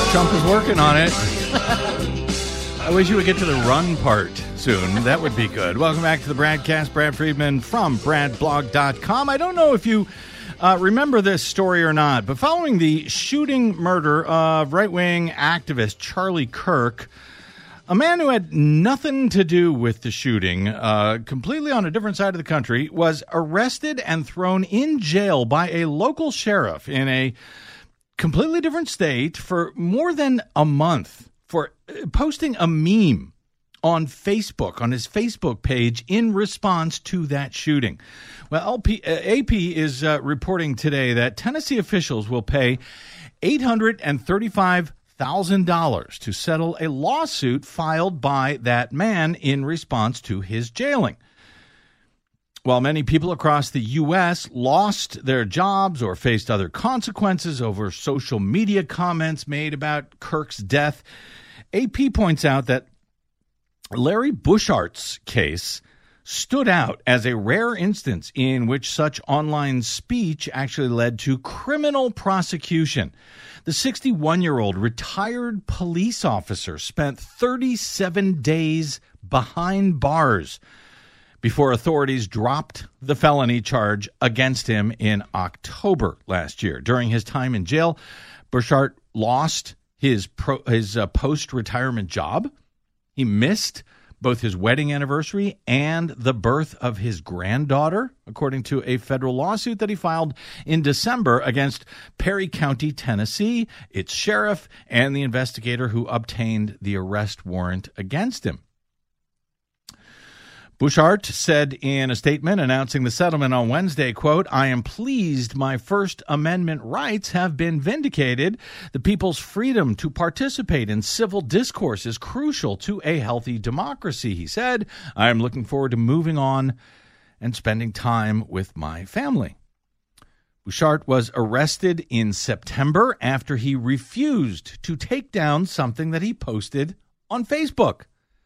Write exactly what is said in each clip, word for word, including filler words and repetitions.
Trump is working on it. I wish you would get to the run part soon. That would be good. Welcome back to the Bradcast. Brad Friedman from brad blog dot com. I don't know if you uh, remember this story or not, but following the shooting murder of right-wing activist Charlie Kirk, a man who had nothing to do with the shooting, uh, completely on a different side of the country, was arrested and thrown in jail by a local sheriff in a completely different state for more than a month for posting a meme on Facebook, on his Facebook page, in response to that shooting. Well, L P, uh, A P is uh, reporting today that Tennessee officials will pay eight hundred thirty-five thousand dollars to settle a lawsuit filed by that man in response to his jailing. While many people across the U S lost their jobs or faced other consequences over social media comments made about Kirk's death, A P points out that Larry Bushart's case stood out as a rare instance in which such online speech actually led to criminal prosecution. The sixty-one-year-old retired police officer spent thirty-seven days behind bars before authorities dropped the felony charge against him in October last year. During his time in jail, Bushart lost his pro, his uh, post-retirement job. He missed both his wedding anniversary and the birth of his granddaughter, according to a federal lawsuit that he filed in December against Perry County, Tennessee, its sheriff, and the investigator who obtained the arrest warrant against him. Bushart said in a statement announcing the settlement on Wednesday, quote, "I am pleased my First Amendment rights have been vindicated. The people's freedom to participate in civil discourse is crucial to a healthy democracy," he said. "I am looking forward to moving on and spending time with my family." Bushart was arrested in September after he refused to take down something that he posted on Facebook.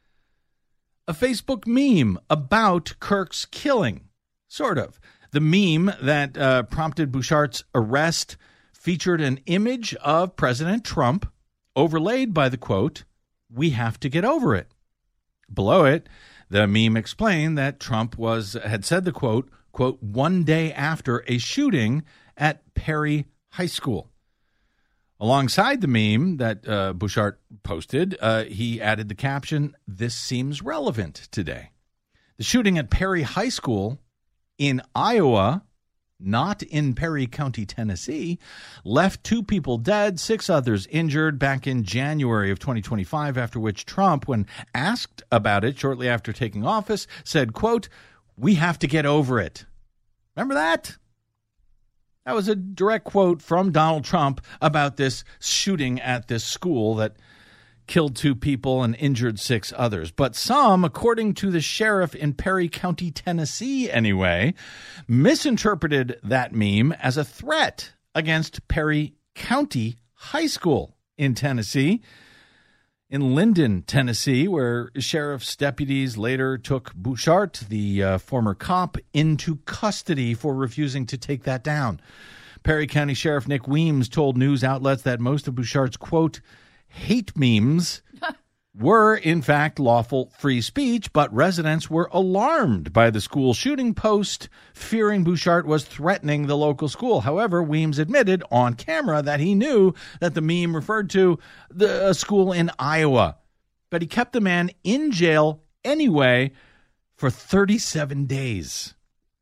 A Facebook meme about Kirk's killing, sort of. The meme that uh, prompted Bushart's arrest featured an image of President Trump overlaid by the quote, "We have to get over it." Below it, the meme explained that Trump was had said the quote, quote, one day after a shooting at Perry High School. Alongside the meme that uh, Bushart posted, uh, he added the caption, "This seems relevant today." The shooting at Perry High School in Iowa, not in Perry County, Tennessee, left two people dead, six others injured back in January of twenty twenty-five, after which Trump, when asked about it shortly after taking office, said, quote, "We have to get over it." Remember that? That was a direct quote from Donald Trump about this shooting at this school that killed two people and injured six others. But some, according to the sheriff in Perry County, Tennessee anyway, misinterpreted that meme as a threat against Perry County High School in Tennessee. In Linden, Tennessee, where sheriff's deputies later took Bushart, the uh, former cop, into custody for refusing to take that down. Perry County Sheriff Nick Weems told news outlets that most of Bushart's, quote, hate memes were, in fact, lawful free speech, but residents were alarmed by the school shooting post, fearing Bushart was threatening the local school. However, Weems admitted on camera that he knew that the meme referred to the a school in Iowa, but he kept the man in jail anyway for thirty-seven days.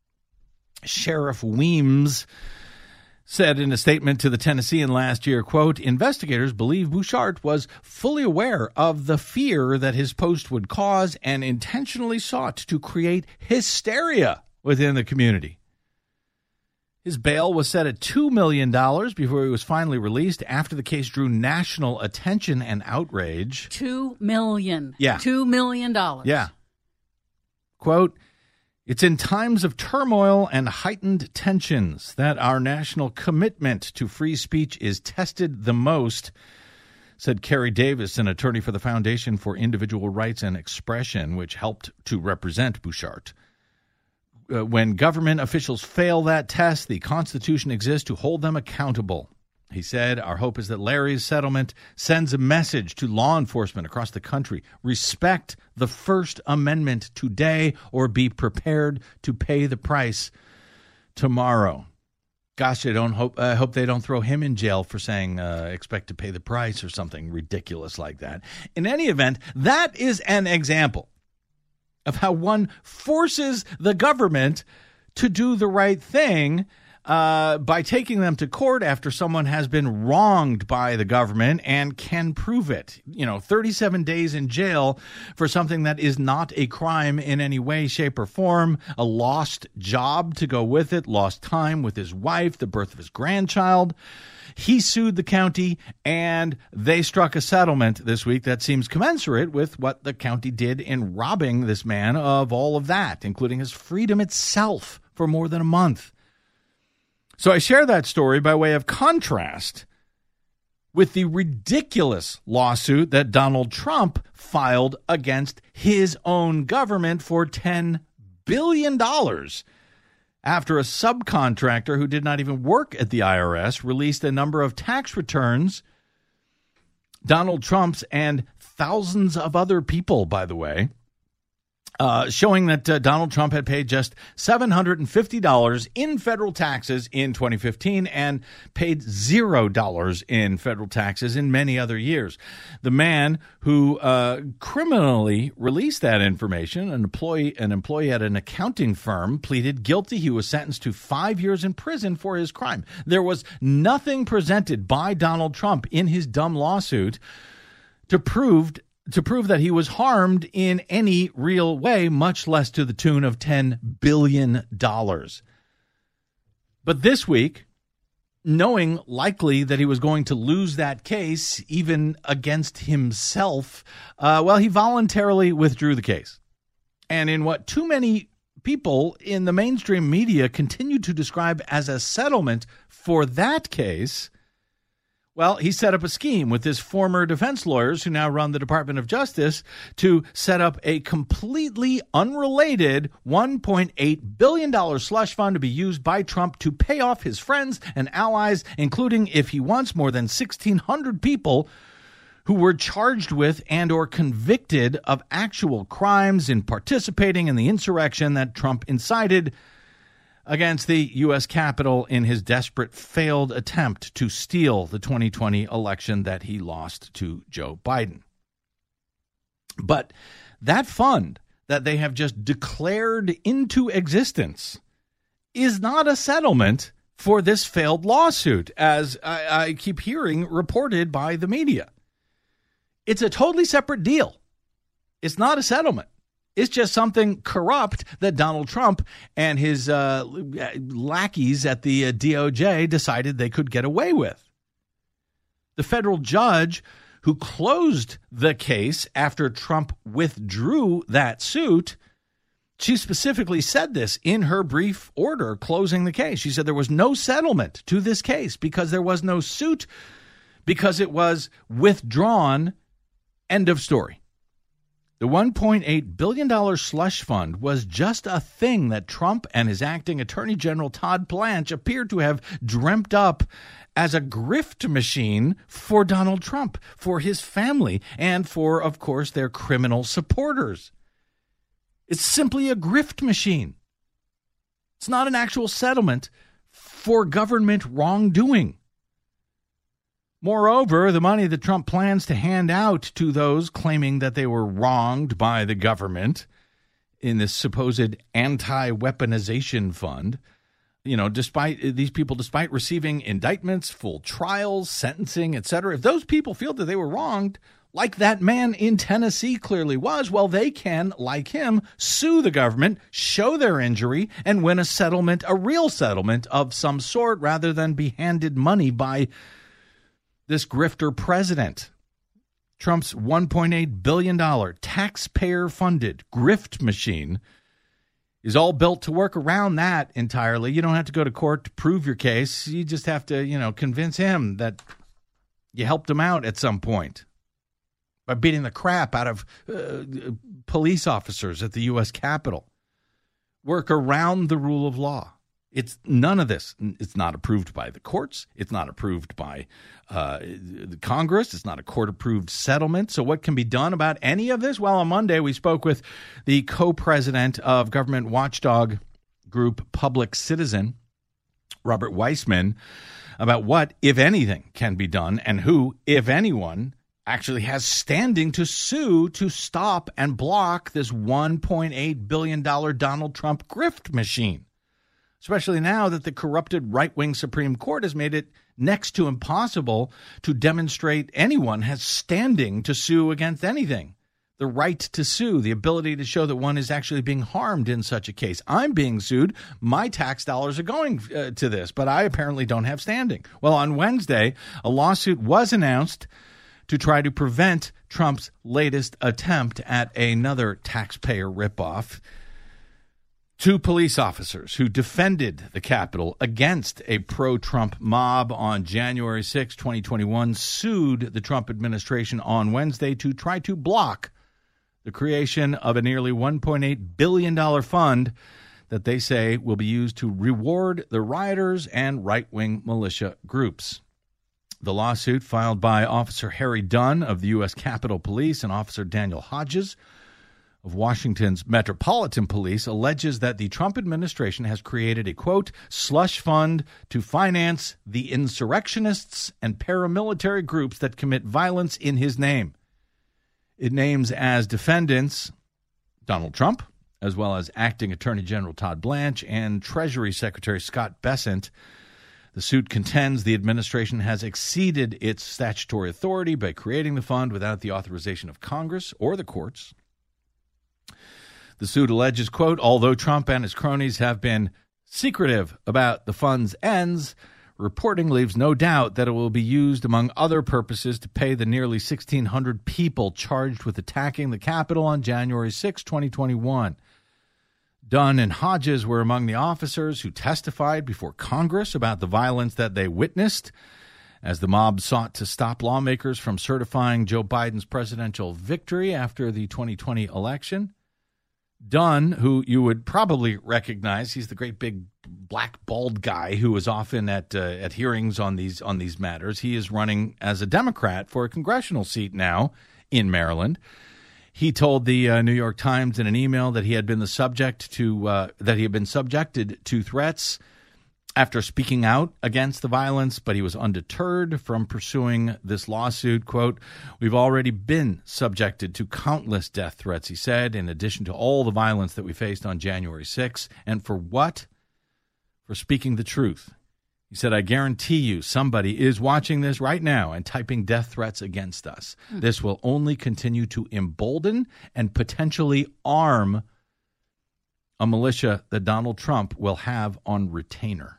Sheriff Weems said in a statement to the Tennessean last year, quote, "Investigators believe Bushart was fully aware of the fear that his post would cause and intentionally sought to create hysteria within the community." His bail was set at two million dollars before he was finally released after the case drew national attention and outrage. Two million dollars. Yeah. Two million dollars. Yeah. Quote, "It's in times of turmoil and heightened tensions that our national commitment to free speech is tested the most," said Kerry Davis, an attorney for the Foundation for Individual Rights and Expression, which helped to represent Bushart. Uh, when government officials fail that test, the Constitution exists to hold them accountable. He said, "Our hope is that Larry's settlement sends a message to law enforcement across the country. Respect the First Amendment today or be prepared to pay the price tomorrow." Gosh, I don't hope I hope they don't throw him in jail for saying uh, expect to pay the price or something ridiculous like that. In any event, that is an example of how one forces the government to do the right thing uh, by taking them to court after someone has been wronged by the government and can prove it. You know, thirty-seven days in jail for something that is not a crime in any way, shape, or form, a lost job to go with it, lost time with his wife, the birth of his grandchild. He sued the county, and they struck a settlement this week that seems commensurate with what the county did in robbing this man of all of that, including his freedom itself for more than a month. So I share that story by way of contrast with the ridiculous lawsuit that Donald Trump filed against his own government for ten billion dollars after a subcontractor who did not even work at the I R S released a number of tax returns. Donald Trump's and thousands of other people, by the way, uh, showing that uh, Donald Trump had paid just seven hundred fifty dollars in federal taxes in twenty fifteen and paid zero dollars in federal taxes in many other years. The man who uh, criminally released that information, an employee, an employee at an accounting firm, pleaded guilty. He was sentenced to five years in prison for his crime. There was nothing presented by Donald Trump in his dumb lawsuit to prove to prove that he was harmed in any real way, much less to the tune of ten billion dollars. But this week, knowing likely that he was going to lose that case, even against himself, uh, well, he voluntarily withdrew the case. And in what too many people in the mainstream media continue to describe as a settlement for that case, well, he set up a scheme with his former defense lawyers who now run the Department of Justice to set up a completely unrelated one point eight billion dollars slush fund to be used by Trump to pay off his friends and allies, including, if he wants, more than sixteen hundred people who were charged with and or convicted of actual crimes in participating in the insurrection that Trump incited against the U S Capitol in his desperate failed attempt to steal the twenty twenty election that he lost to Joe Biden. But that fund that they have just declared into existence is not a settlement for this failed lawsuit, as I, I keep hearing reported by the media. It's a totally separate deal. It's not a settlement. It's just something corrupt that Donald Trump and his uh, lackeys at the uh, D O J decided they could get away with. The federal judge who closed the case after Trump withdrew that suit, she specifically said this in her brief order closing the case. She said there was no settlement to this case because there was no suit, because it was withdrawn. End of story. The one point eight billion dollars slush fund was just a thing that Trump and his acting Attorney General Todd Blanche appeared to have dreamt up as a grift machine for Donald Trump, for his family, and for, of course, their criminal supporters. It's simply a grift machine. It's not an actual settlement for government wrongdoing. Moreover, the money that Trump plans to hand out to those claiming that they were wronged by the government in this supposed anti-weaponization fund, you know, despite these people, despite receiving indictments, full trials, sentencing, et cetera, if those people feel that they were wronged, like that man in Tennessee clearly was, well, they can, like him, sue the government, show their injury, and win a settlement, a real settlement of some sort, rather than be handed money by this grifter president. Trump's one point eight billion dollars taxpayer-funded grift machine is all built to work around that entirely. You don't have to go to court to prove your case. You just have to, you know, convince him that you helped him out at some point by beating the crap out of uh, police officers at the U S Capitol. Work around the rule of law. It's none of this. It's not approved by the courts. It's not approved by uh, the Congress. It's not a court-approved settlement. So what can be done about any of this? Well, on Monday, we spoke with the co-president of government watchdog group Public Citizen, Robert Weissman, about what, if anything, can be done and who, if anyone, actually has standing to sue to stop and block this one point eight billion dollars Donald Trump grift machine. Especially now that the corrupted right-wing Supreme Court has made it next to impossible to demonstrate anyone has standing to sue against anything. The right to sue, the ability to show that one is actually being harmed in such a case. I'm being sued. My tax dollars are going uh, to this, but I apparently don't have standing. Well, on Wednesday, a lawsuit was announced to try to prevent Trump's latest attempt at another taxpayer ripoff. Two police officers who defended the Capitol against a pro-Trump mob on January sixth, twenty twenty-one, sued the Trump administration on Wednesday to try to block the creation of a nearly one point eight billion dollars fund that they say will be used to reward the rioters and right-wing militia groups. The lawsuit, filed by Officer Harry Dunn of the U S Capitol Police and Officer Daniel Hodges of Washington's Metropolitan Police, alleges that the Trump administration has created a, quote, slush fund to finance the insurrectionists and paramilitary groups that commit violence in his name. It names as defendants Donald Trump, as well as Acting Attorney General Todd Blanche and Treasury Secretary Scott Bessent. The suit contends the administration has exceeded its statutory authority by creating the fund without the authorization of Congress or the courts. The suit alleges, quote, although Trump and his cronies have been secretive about the fund's ends, reporting leaves no doubt that it will be used, among other purposes, to pay the nearly sixteen hundred people charged with attacking the Capitol on January sixth, twenty twenty-one. Dunn and Hodges were among the officers who testified before Congress about the violence that they witnessed as the mob sought to stop lawmakers from certifying Joe Biden's presidential victory after the twenty twenty election. Dunn, who you would probably recognize, he's the great big black bald guy who is often at uh, at hearings on these on these matters. He is running as a Democrat for a congressional seat now in Maryland. He told the uh, New York Times in an email that he had been the subject to uh, that he had been subjected to threats after speaking out against the violence, but he was undeterred from pursuing this lawsuit. Quote, we've already been subjected to countless death threats, he said, in addition to all the violence that we faced on January sixth. And for what? For speaking the truth. He said, I guarantee you somebody is watching this right now and typing death threats against us. Hmm. This will only continue to embolden and potentially arm a militia that Donald Trump will have on retainer.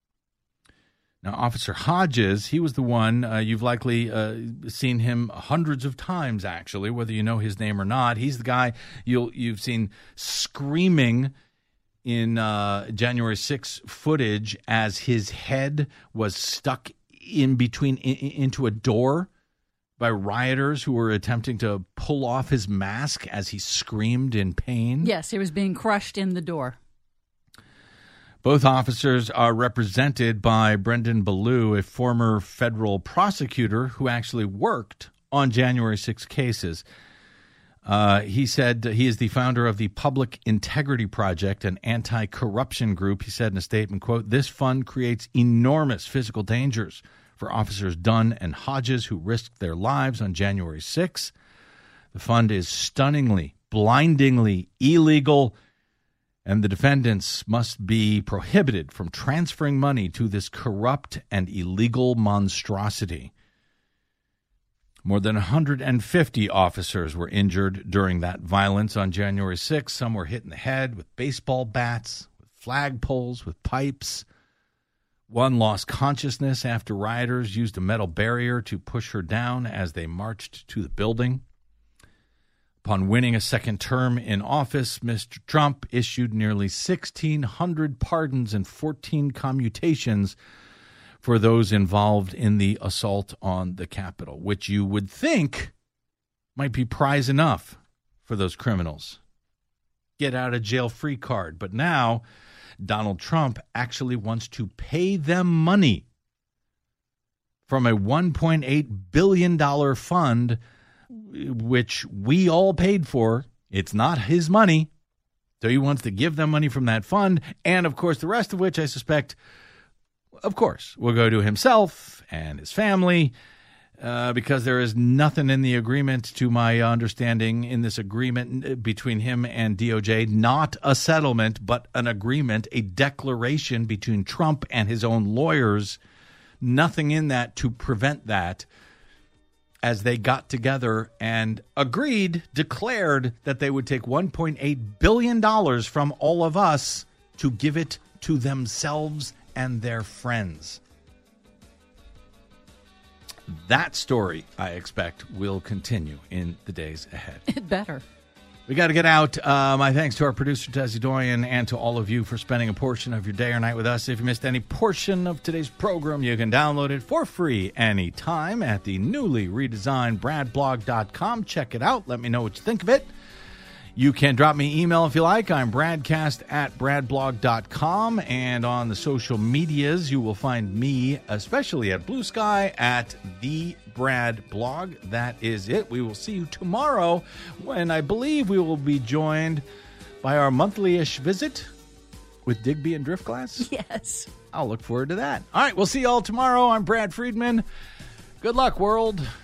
Now, Officer Hodges, he was the one, uh, you've likely uh, seen him hundreds of times, actually, whether you know his name or not. He's the guy you'll, you've seen screaming in uh, January sixth footage as his head was stuck in between in, into a door by rioters who were attempting to pull off his mask as he screamed in pain. Yes, he was being crushed in the door. Both officers are represented by Brendan Ballou, a former federal prosecutor who actually worked on January sixth cases. Uh, he said he is the founder of the Public Integrity Project, an anti-corruption group. He said in a statement, quote, this fund creates enormous physical dangers for officers Dunn and Hodges who risked their lives on January sixth. The fund is stunningly, blindingly illegal, and the defendants must be prohibited from transferring money to this corrupt and illegal monstrosity. More than one hundred fifty officers were injured during that violence on January sixth. Some were hit in the head with baseball bats, with flagpoles, with pipes. One lost consciousness after rioters used a metal barrier to push her down as they marched to the building. Upon winning a second term in office, Mister Trump issued nearly sixteen hundred pardons and fourteen commutations for those involved in the assault on the Capitol, which you would think might be prize enough for those criminals. Get out of jail free card. But now Donald Trump actually wants to pay them money from a one point eight billion dollars fund, which we all paid for. It's not his money. So he wants to give them money from that fund. And, of course, the rest of which I suspect, of course, will go to himself and his family, uh, because there is nothing in the agreement, to my understanding, in this agreement between him and D O J, not a settlement, but an agreement, a declaration between Trump and his own lawyers. Nothing in that to prevent that, as they got together and agreed, declared that they would take one point eight billion dollars from all of us to give it to themselves and their friends. That story, I expect, will continue in the days ahead. It better. We got to get out. Uh, my thanks to our producer, Tezzy Doyen, and to all of you for spending a portion of your day or night with us. If you missed any portion of today's program, you can download it for free anytime at the newly redesigned brad blog dot com. Check it out. Let me know what you think of it. You can drop me an email if you like. I'm bradcast at brad blog dot com. And on the social medias, you will find me, especially at Blue Sky, at the Brad Blog. That is it. We will see you tomorrow when I believe we will be joined by our monthly-ish visit with Digby and Driftglass. Yes. I'll look forward to that. All right, we'll see you all tomorrow. I'm Brad Friedman. Good luck, world.